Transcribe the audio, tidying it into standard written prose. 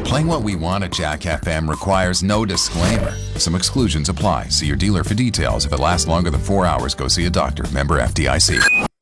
Playing what we want at Jack FM requires no disclaimer. Some exclusions apply. See your dealer for details. If it lasts longer than 4 hours, go see a doctor. Member FDIC.